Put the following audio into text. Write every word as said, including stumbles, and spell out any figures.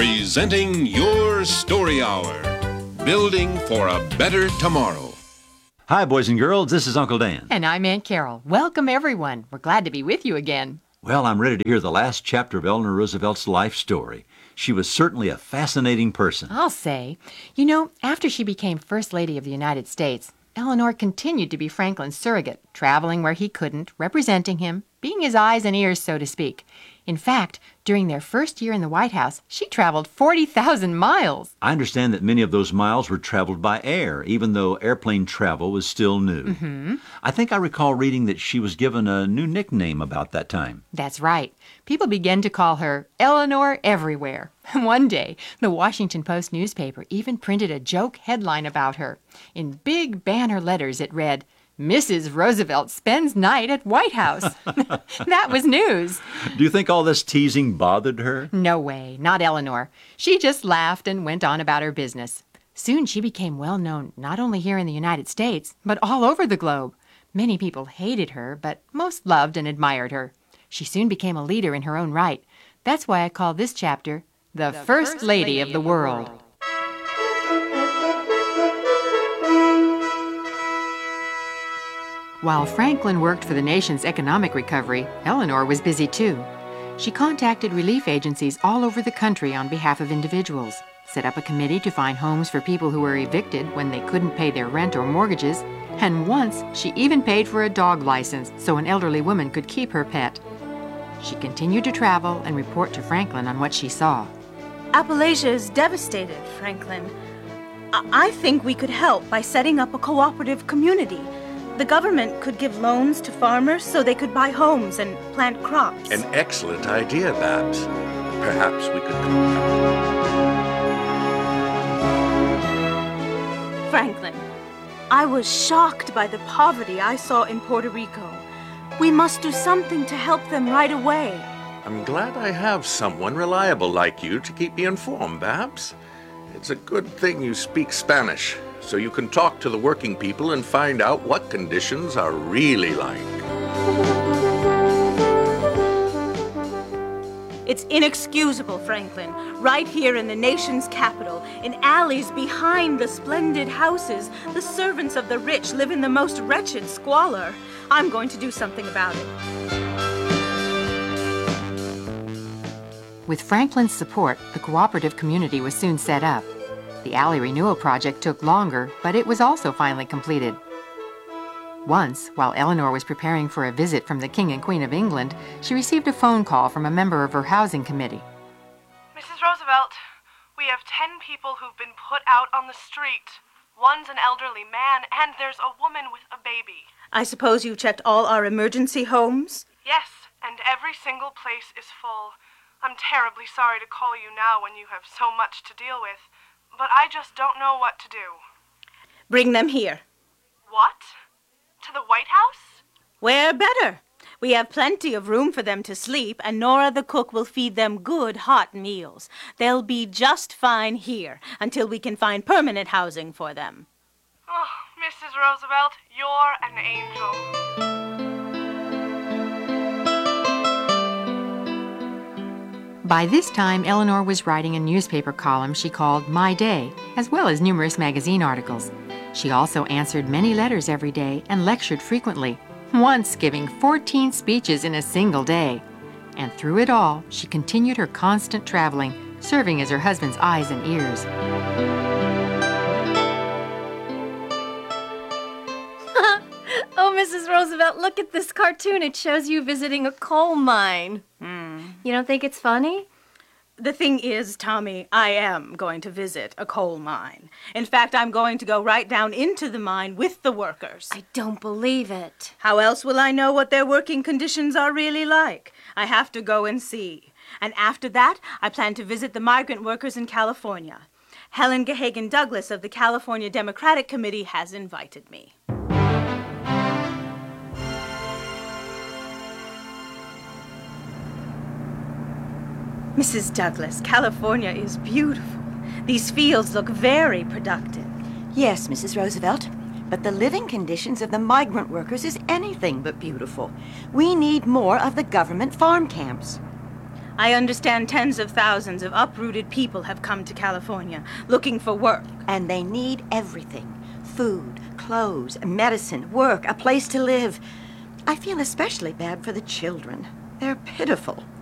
presenting your story hour, Building for a Better Tomorrow. Hi, boys and girls. This is Uncle Dan. And I'm Aunt Carol. Welcome, everyone. We're glad to be with you again. Well, I'm ready to hear the last chapter of Eleanor Roosevelt's life story. She was certainly a fascinating person. I'll say. You know, after she became First Lady of the United States, Eleanor continued to be Franklin's surrogate, traveling where he couldn't, representing him, being his eyes and ears, so to speak. In fact, during their first year in the White House, she traveled forty thousand miles. I understand that many of those miles were traveled by air, even though airplane travel was still new. Mm-hmm. I think I recall reading that she was given a new nickname about that time. That's right. People began to call her Eleanor Everywhere. One day, the Washington Post newspaper even printed a joke headline about her. In big banner letters, it read, Missus Roosevelt spends night at White House. That was news. Do you think all this teasing bothered her? No way, not Eleanor. She just laughed and went on about her business. Soon she became well known not only here in the United States, but all over the globe. Many people hated her, but most loved and admired her. She soon became a leader in her own right. That's why I call this chapter The, the First, First Lady, Lady of the, of the World. world. While Franklin worked for the nation's economic recovery, Eleanor was busy too. She contacted relief agencies all over the country on behalf of individuals, set up a committee to find homes for people who were evicted when they couldn't pay their rent or mortgages, and once she even paid for a dog license so an elderly woman could keep her pet. She continued to travel and report to Franklin on what she saw. Appalachia is devastated, Franklin. I, I think we could help by setting up a cooperative community. The government could give loans to farmers so they could buy homes and plant crops. An excellent idea, Babs. Perhaps we could... Franklin, I was shocked by the poverty I saw in Puerto Rico. We must do something to help them right away. I'm glad I have someone reliable like you to keep me informed, Babs. It's a good thing you speak Spanish, so you can talk to the working people and find out what conditions are really like. It's inexcusable, Franklin. Right here in the nation's capital, in alleys behind the splendid houses, the servants of the rich live in the most wretched squalor. I'm going to do something about it. With Franklin's support, the cooperative community was soon set up. The alley renewal project took longer, but it was also finally completed. Once, while Eleanor was preparing for a visit from the King and Queen of England, she received a phone call from a member of her housing committee. Missus Roosevelt, we have ten people who've been put out on the street. One's an elderly man, and there's a woman with a baby. I suppose you checked all our emergency homes? Yes, and every single place is full. I'm terribly sorry to call you now when you have so much to deal with, but I just don't know what to do. Bring them here. What? To the White House? Where better? We have plenty of room for them to sleep, and Nora the cook will feed them good hot meals. They'll be just fine here until we can find permanent housing for them. Oh, Missus Roosevelt, you're an angel. By this time, Eleanor was writing a newspaper column she called My Day, as well as numerous magazine articles. She also answered many letters every day and lectured frequently, once giving fourteen speeches in a single day. And through it all, she continued her constant traveling, serving as her husband's eyes and ears. Oh, Missus Roosevelt, look at this cartoon. It shows you visiting a coal mine. Mm. You don't think it's funny? The thing is, Tommy, I am going to visit a coal mine. In fact, I'm going to go right down into the mine with the workers. I don't believe it. How else will I know what their working conditions are really like? I have to go and see. And after that, I plan to visit the migrant workers in California. Helen Gahagan Douglas of the California Democratic Committee has invited me. Missus Douglas, California is beautiful. These fields look very productive. Yes, Missus Roosevelt, but the living conditions of the migrant workers is anything but beautiful. We need more of the government farm camps. I understand tens of thousands of uprooted people have come to California looking for work. And they need everything. Food, clothes, medicine, work, a place to live. I feel especially bad for the children. They're pitiful.